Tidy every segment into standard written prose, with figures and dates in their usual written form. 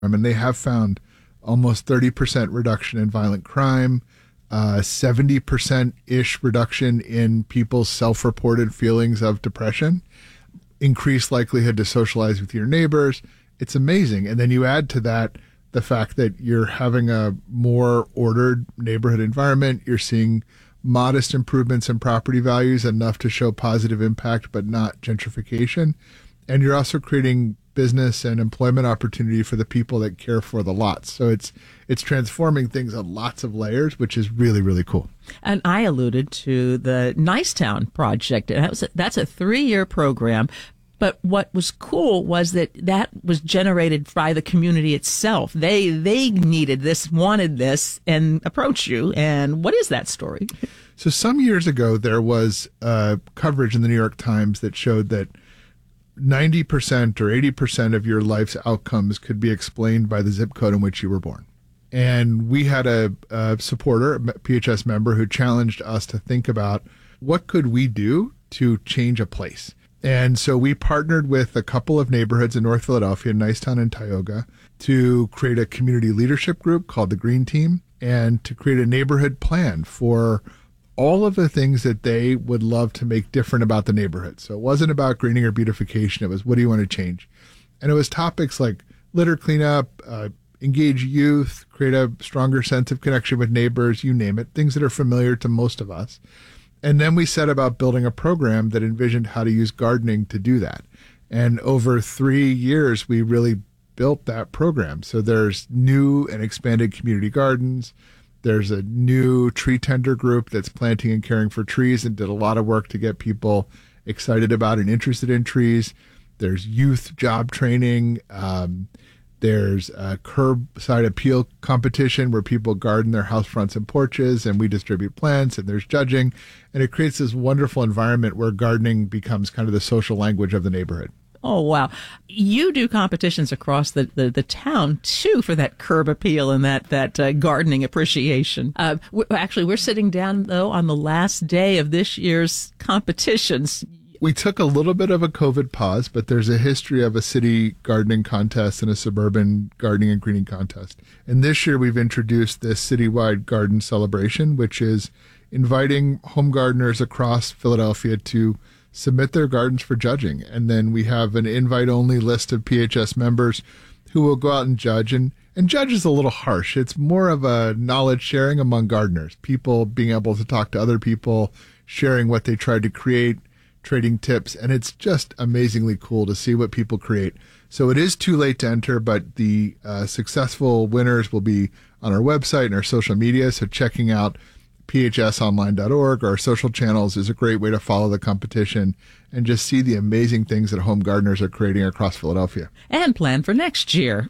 and they have found almost 30% reduction in violent crime, 70%-ish reduction in people's self-reported feelings of depression, increased likelihood to socialize with your neighbors. It's amazing. And then you add to that the fact that you're having a more ordered neighborhood environment. You're seeing modest improvements in property values, enough to show positive impact, but not gentrification. And you're also creating business and employment opportunity for the people that care for the lots. So it's transforming things on lots of layers, which is really, really cool. And I alluded to the Nicetown project. That's a 3-year program. But what was cool was that was generated by the community itself. They needed this, wanted this, and approached you. And what is that story? So some years ago, there was coverage in the New York Times that showed that 90% or 80% of your life's outcomes could be explained by the zip code in which you were born. And we had a supporter, a PHS member, who challenged us to think about what could we do to change a place. And so we partnered with a couple of neighborhoods in North Philadelphia, Nicetown and Tioga, to create a community leadership group called the Green Team, and to create a neighborhood plan for all of the things that they would love to make different about the neighborhood. So it wasn't about greening or beautification. It was, what do you want to change? And it was topics like litter cleanup, engage youth, create a stronger sense of connection with neighbors, you name it, things that are familiar to most of us. And then we set about building a program that envisioned how to use gardening to do that. And over 3 years, we really built that program. So there's new and expanded community gardens. There's a new tree tender group that's planting and caring for trees and did a lot of work to get people excited about and interested in trees. There's youth job training. There's a curbside appeal competition where people garden their house fronts and porches, and we distribute plants, and there's judging. And it creates this wonderful environment where gardening becomes kind of the social language of the neighborhood. Oh, wow. You do competitions across the town, too, for that curb appeal and that gardening appreciation. We're sitting down, though, on the last day of this year's competitions. We took a little bit of a COVID pause, but there's a history of a city gardening contest and a suburban gardening and greening contest. And this year we've introduced this citywide garden celebration, which is inviting home gardeners across Philadelphia to submit their gardens for judging. And then we have an invite-only list of PHS members who will go out and judge. And judge is a little harsh. It's more of a knowledge sharing among gardeners, people being able to talk to other people, sharing what they tried to create, trading tips, and it's just amazingly cool to see what people create. So it is too late to enter, but the successful winners will be on our website and our social media, so checking out phsonline.org or our social channels is a great way to follow the competition and just see the amazing things that home gardeners are creating across Philadelphia. And plan for next year.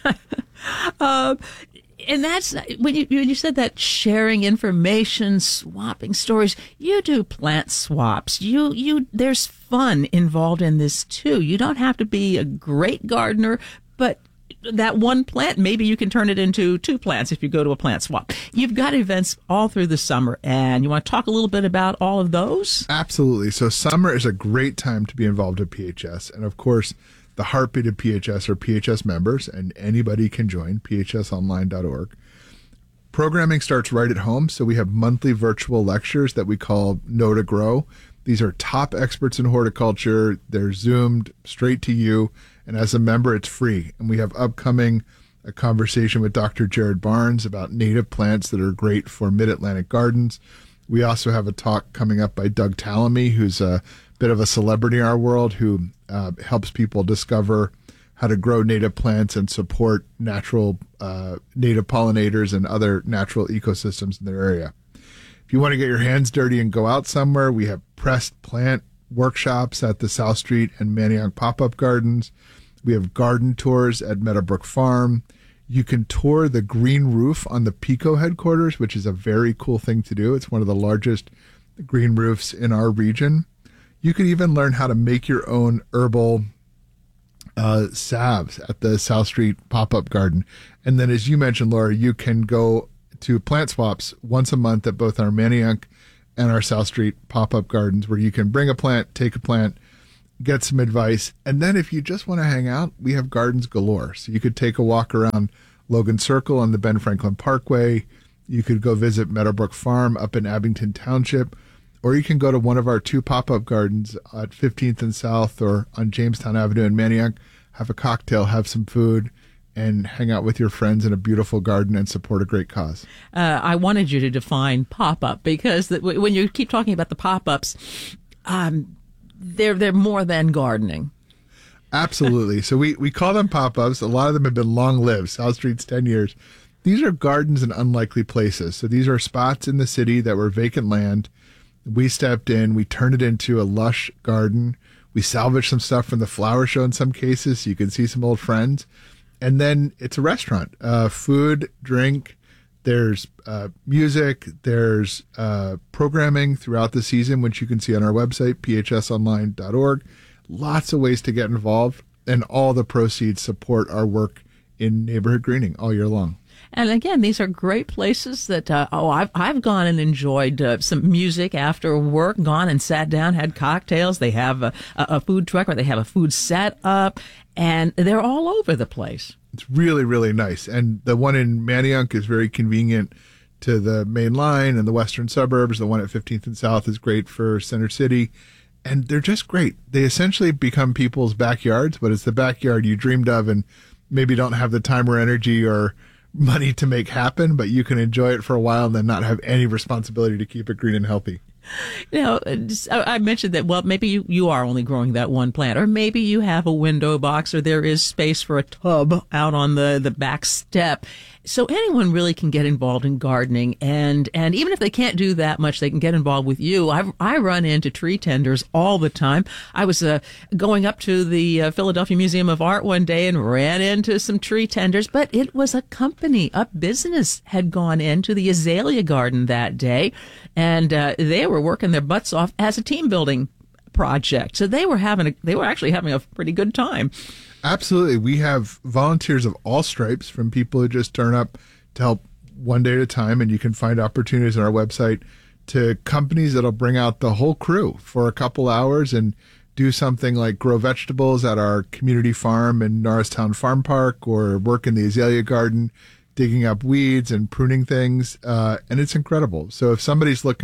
And that's when you said that sharing information, swapping stories. You do plant swaps. There's fun involved in this too. You don't have to be a great gardener, but that one plant, maybe you can turn it into 2 plants if you go to a plant swap. You've got events all through the summer, and you want to talk a little bit about all of those? Absolutely. So summer is a great time to be involved at PHS, and of course, the heartbeat of PHS are PHS members, and anybody can join, phsonline.org. Programming starts right at home, so we have monthly virtual lectures that we call Know to Grow. These are top experts in horticulture. They're Zoomed straight to you, and as a member, it's free. And we have upcoming a conversation with Dr. Jared Barnes about native plants that are great for mid-Atlantic gardens. We also have a talk coming up by Doug Tallamy, who's a bit of a celebrity in our world, who helps people discover how to grow native plants and support natural native pollinators and other natural ecosystems in their area. If you want to get your hands dirty and go out somewhere, we have pressed plant workshops at the South Street and Manayunk pop-up gardens. We have garden tours at Meadowbrook Farm. You can tour the green roof on the PICO headquarters, which is a very cool thing to do. It's one of the largest green roofs in our region. You could even learn how to make your own herbal salves at the South Street pop-up garden. And then, as you mentioned, Laura, you can go to plant swaps once a month at both our Manayunk and our South Street pop-up gardens, where you can bring a plant, take a plant, get some advice. And then if you just want to hang out, we have gardens galore. So you could take a walk around Logan Circle on the Ben Franklin Parkway. You could go visit Meadowbrook Farm up in Abington Township, or you can go to one of our 2 pop-up gardens at 15th and South or on Jamestown Avenue in Manayunk, have a cocktail, have some food, and hang out with your friends in a beautiful garden and support a great cause. I wanted you to define pop-up because when you keep talking about the pop-ups, they're more than gardening. Absolutely. So we call them pop-ups. A lot of them have been long-lived. South Street's 10 years. These are gardens in unlikely places. So these are spots in the city that were vacant land. We stepped in. We turned it into a lush garden. We salvaged some stuff from the flower show in some cases so you can see some old friends. And then it's a restaurant. Food, drink. There's music. There's programming throughout the season, which you can see on our website, phsonline.org. Lots of ways to get involved. And all the proceeds support our work in neighborhood greening all year long. And again, these are great places that, I've gone and enjoyed some music after work, gone and sat down, had cocktails. They have a food truck or they have a food set up, and they're all over the place. It's really, really nice. And the one in Manayunk is very convenient to the main line and the western suburbs. The one at 15th and South is great for Center City. And they're just great. They essentially become people's backyards, but it's the backyard you dreamed of and maybe don't have the time or energy or money to make happen, but you can enjoy it for a while and then not have any responsibility to keep it green and healthy. Now, I mentioned that, well, maybe you are only growing that one plant, or maybe you have a window box, or there is space for a tub out on the back step. So anyone really can get involved in gardening, and even if they can't do that much, they can get involved with you. I run into tree tenders all the time. I was going up to the Philadelphia Museum of Art one day and ran into some tree tenders, but it was a company, a business had gone into the azalea garden that day, and they were working their butts off as a team building project. So they were actually having a pretty good time. Absolutely. We have volunteers of all stripes, from people who just turn up to help one day at a time, and you can find opportunities on our website, to companies that'll bring out the whole crew for a couple hours and do something like grow vegetables at our community farm in Norristown Farm Park, or work in the azalea garden, digging up weeds and pruning things. And it's incredible. So if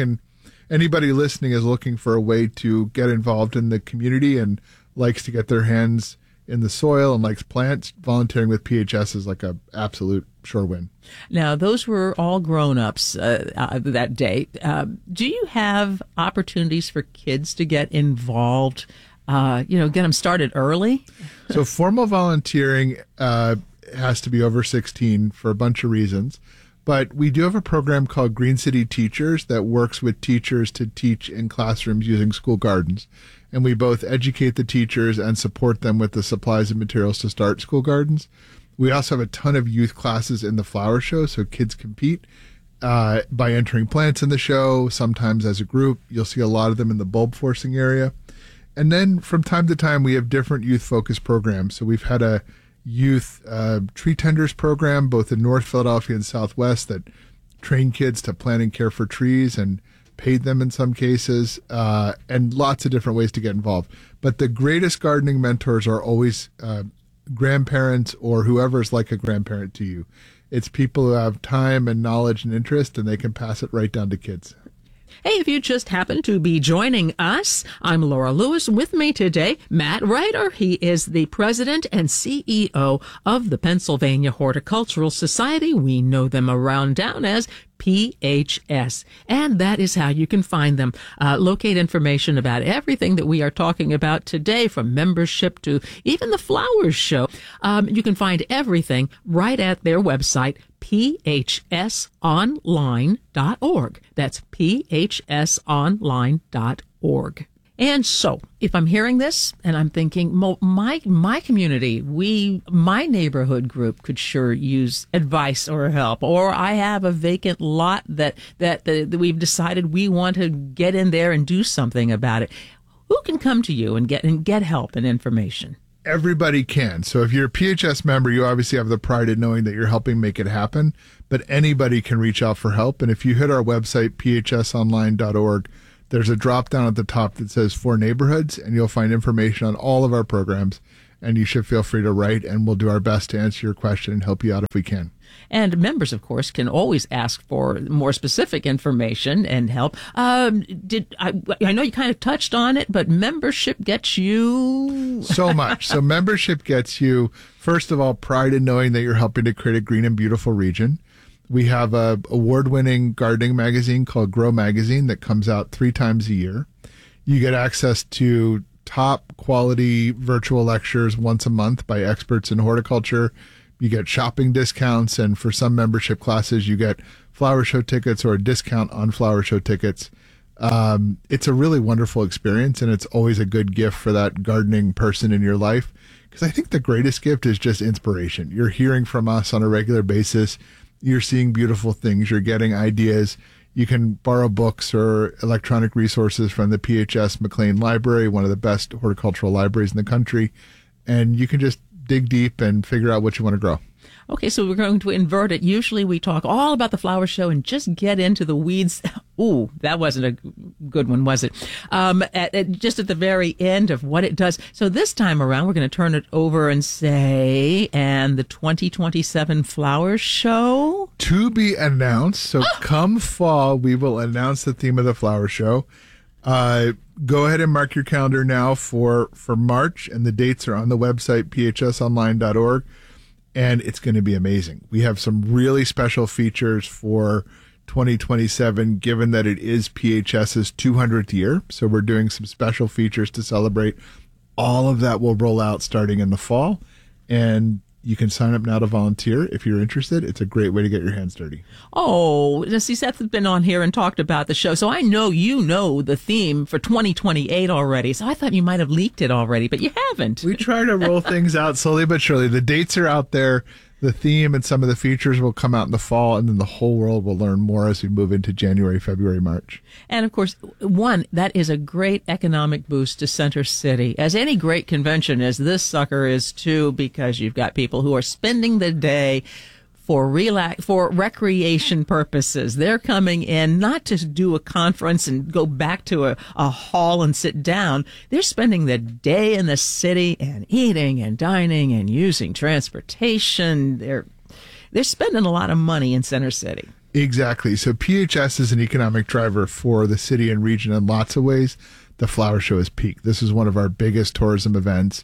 anybody listening is looking for a way to get involved in the community and likes to get their hands in the soil and likes plants, volunteering with PHS is like a absolute sure win. Now, those were all grown-ups that day. Do you have opportunities for kids to get involved, get them started early? So formal volunteering has to be over 16 for a bunch of reasons. But we do have a program called Green City Teachers that works with teachers to teach in classrooms using school gardens. And we both educate the teachers and support them with the supplies and materials to start school gardens. We also have a ton of youth classes in the flower show, so kids compete by entering plants in the show, sometimes as a group. You'll see a lot of them in the bulb forcing area. And then from time to time, we have different youth-focused programs. So we've had a youth tree tenders program, both in North Philadelphia and Southwest, that train kids to plant and care for trees and paid them in some cases, and lots of different ways to get involved. But the greatest gardening mentors are always grandparents or whoever's like a grandparent to you. It's people who have time and knowledge and interest, and they can pass it right down to kids. Hey, if you just happen to be joining us, I'm Laura Lewis. With me today, Matt Reiter. He is the president and CEO of the Pennsylvania Horticultural Society. We know them around town as PHS. And that is how you can find them. Locate information about everything that we are talking about today, from membership to even the flowers show. You can find everything right at their website, phsonline.org. That's phsonline.org. And so, if I'm hearing this and I'm thinking, my community, my neighborhood group could sure use advice or help, or I have a vacant lot that we've decided we want to get in there and do something about it, who can come to you and get help and information? Everybody can. So if you're a PHS member, you obviously have the pride in knowing that you're helping make it happen, but anybody can reach out for help. And if you hit our website, phsonline.org, there's a drop down at the top that says for neighborhoods, and you'll find information on all of our programs. And you should feel free to write, and we'll do our best to answer your question and help you out if we can. And members, of course, can always ask for more specific information and help. I know you kind of touched on it, but membership gets you so much. So membership gets you, first of all, pride in knowing that you're helping to create a green and beautiful region. We have a award-winning gardening magazine called Grow Magazine that comes out 3 times a year. You get access to top quality virtual lectures once a month by experts in horticulture. You get shopping discounts, and for some membership classes, you get flower show tickets or a discount on flower show tickets. It's a really wonderful experience, and it's always a good gift for that gardening person in your life, because I think the greatest gift is just inspiration. You're hearing from us on a regular basis. You're seeing beautiful things. You're getting ideas. You can borrow books or electronic resources from the PHS McLean Library, one of the best horticultural libraries in the country, and you can just dig deep and figure out what you want to grow. Okay, so we're going to invert it. Usually we talk all about the flower show and just get into the weeds. Ooh, that wasn't a good one, was it? Just at the very end of what it does. So this time around, we're going to turn it over and say, and the 2027 flower show? To be announced. So come fall, we will announce the theme of the flower show. Go ahead and mark your calendar now for March, and the dates are on the website, phsonline.org. And it's going to be amazing. We have some really special features for 2027, given that it is PHS's 200th year. So we're doing some special features to celebrate. All of that will roll out starting in the fall. And you can sign up now to volunteer if you're interested. It's a great way to get your hands dirty. Oh, see, Seth has been on here and talked about the show. So I know you know the theme for 2028 already. So I thought you might have leaked it already, but you haven't. We try to roll things out slowly but surely. The dates are out there. The theme and some of the features will come out in the fall, and then the whole world will learn more as we move into January, February, March. And of course, that is a great economic boost to Center City, as any great convention as this sucker is too, because you've got people who are spending the day for recreation purposes. They're coming in not to do a conference and go back to a hall and sit down. They're spending the day in the city and eating and dining and using transportation. They're spending a lot of money in Center City. Exactly. So PHS is an economic driver for the city and region in lots of ways. The flower show is peak. This is one of our biggest tourism events.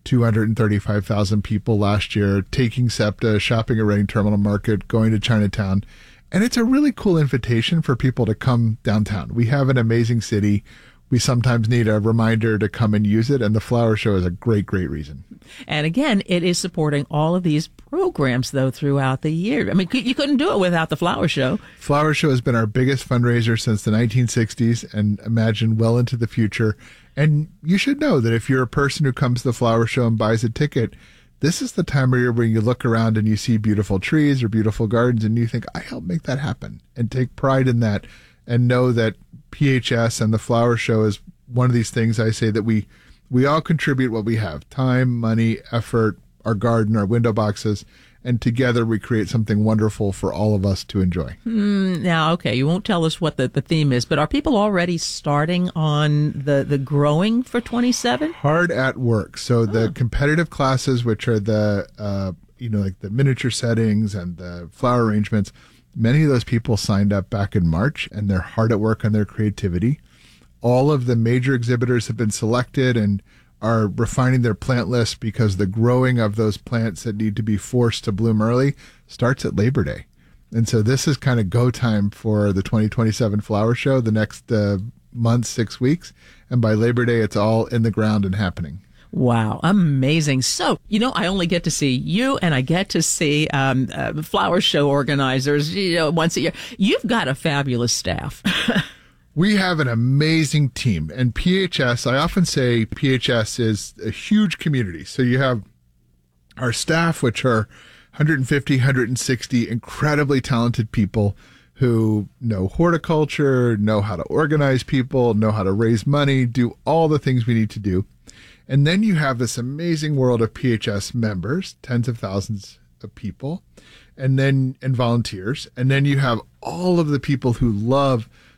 235,000 people last year, taking SEPTA, shopping at Reading Terminal Market, going to Chinatown. And it's a really cool invitation for people to come downtown. We have an amazing city. We sometimes need a reminder to come and use it, and the flower show is a great, great reason. And again, it is supporting all of these programs, though, throughout the year. I mean, you couldn't do it without the flower show. Flower show has been our biggest fundraiser since the 1960s, and imagine well into the future. And you should know that if you're a person who comes to the flower show and buys a ticket, this is the time of year where you look around and you see beautiful trees or beautiful gardens, and you think, I helped make that happen, and take pride in that, and know that PHS and the flower show is one of these things I say that we all contribute what we have: time, money, effort, our garden, our window boxes, and together we create something wonderful for all of us to enjoy. Now, okay, you won't tell us what the theme is, but are people already starting on the growing for 27? Hard at work. So the competitive classes, which are the like the miniature settings and the flower arrangements, many of those people signed up back in March, and they're hard at work on their creativity. All of the major exhibitors have been selected and are refining their plant list, because the growing of those plants that need to be forced to bloom early starts at Labor Day. And so this is kind of go time for the 2027 flower show, the next month, 6 weeks. And by Labor Day, it's all in the ground and happening. Wow, amazing. So, I only get to see you, and I get to see flower show organizers, once a year. You've got a fabulous staff. We have an amazing team, and PHS, I often say PHS is a huge community. So you have our staff, which are 150, 160 incredibly talented people who know horticulture, know how to organize people, know how to raise money, do all the things we need to do. And then you have this amazing world of PHS members, tens of thousands of people, and volunteers. And then you have all of the people who love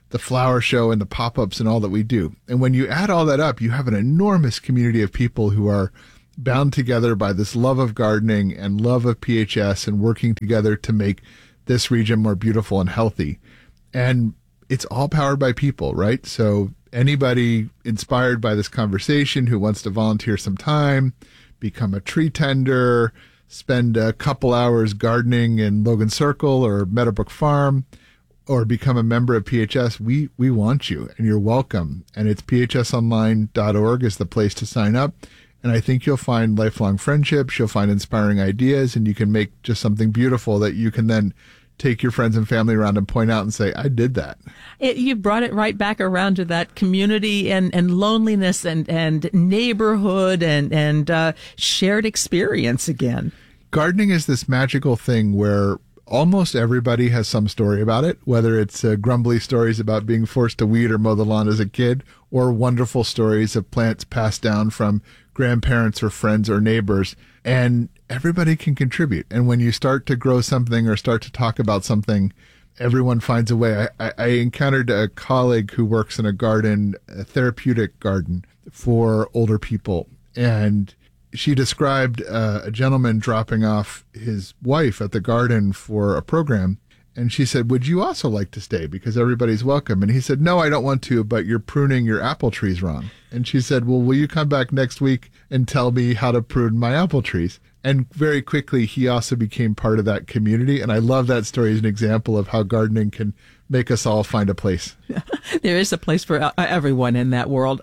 the flower show and the pop-ups and all that we do. And when you add all that up, you have an enormous community of people who are bound together by this love of gardening and love of PHS and working together to make this region more beautiful and healthy. And it's all powered by people, right? So anybody inspired by this conversation who wants to volunteer some time, become a tree tender, spend a couple hours gardening in Logan Circle or Meadowbrook Farm, or become a member of PHS, we want you and you're welcome. And it's phsonline.org is the place to sign up. And I think you'll find lifelong friendships, you'll find inspiring ideas, and you can make just something beautiful that you can then take your friends and family around and point out and say, I did that. You brought it right back around to that community and loneliness and neighborhood and shared experience again. Gardening is this magical thing where almost everybody has some story about it, whether it's grumbly stories about being forced to weed or mow the lawn as a kid, or wonderful stories of plants passed down from grandparents or friends or neighbors. And everybody can contribute. And when you start to grow something or start to talk about something, everyone finds a way. I encountered a colleague who works in a garden, a therapeutic garden for older people. And she described a gentleman dropping off his wife at the garden for a program. And she said, would you also like to stay? Because everybody's welcome. And he said, no, I don't want to, but you're pruning your apple trees wrong. And she said, well, will you come back next week and tell me how to prune my apple trees? And very quickly, he also became part of that community. And I love that story as an example of how gardening can make us all find a place. There is a place for everyone in that world.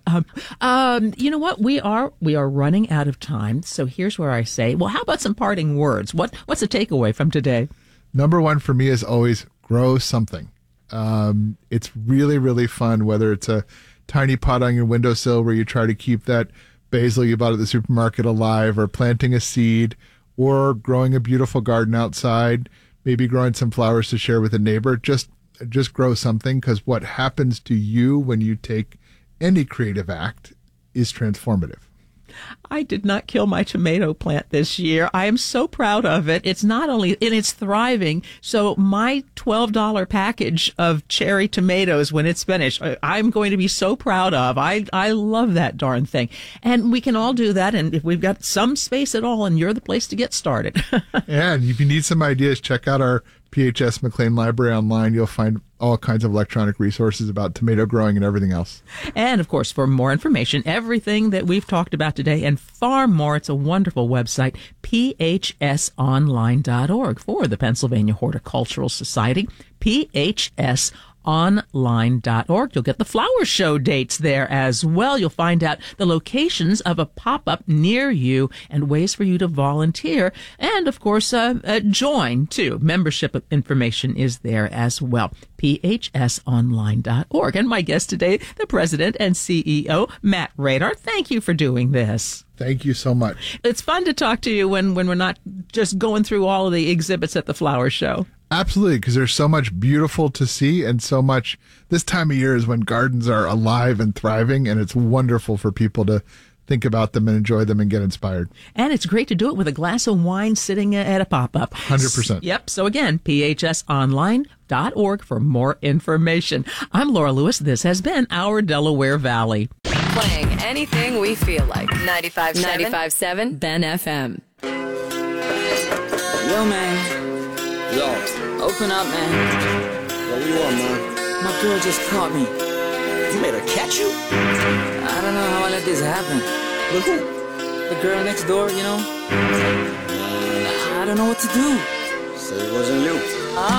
You know what? We are running out of time. So here's where I say, well, how about some parting words? What's the takeaway from today? Number one for me is always grow something. It's really, really fun, whether it's a tiny pot on your windowsill where you try to keep that basil you bought at the supermarket alive, or planting a seed, or growing a beautiful garden outside, maybe growing some flowers to share with a neighbor. Just grow something, because what happens to you when you take any creative act is transformative. I did not kill my tomato plant this year. I am so proud of it. It's not only, and it's thriving. So my $12 package of cherry tomatoes, when it's finished, I'm going to be so proud of. I love that darn thing. And we can all do that. And if we've got some space at all, and you're the place to get started. And if you need some ideas, check out our PHS McLean Library online. You'll find all kinds of electronic resources about tomato growing and everything else. And of course, for more information, everything that we've talked about today and far more, it's a wonderful website, phsonline.org, for the Pennsylvania Horticultural Society, phsonline.org. You'll get the flower show dates there as well. You'll find out the locations of a pop-up near you and ways for you to volunteer. And of course, join too. Membership information is there as well. phsonline.org. And my guest today, the president and CEO, Matt Radar. Thank you for doing this. Thank you so much. It's fun to talk to you when we're not just going through all of the exhibits at the flower show. Absolutely, because there's so much beautiful to see, and so much this time of year is when gardens are alive and thriving, and it's wonderful for people to think about them and enjoy them and get inspired. And it's great to do it with a glass of wine sitting at a pop-up. 100%. Yep. So again, phsonline.org for more information. I'm Laura Lewis. This has been Our Delaware Valley. Playing anything we feel like. 95.7 Ben FM. Yo, man. Yo, open up, man. What do you want, man? My girl just caught me. You made her catch you? I don't know how I let this happen. But who? The girl next door, you know? I don't know what to do.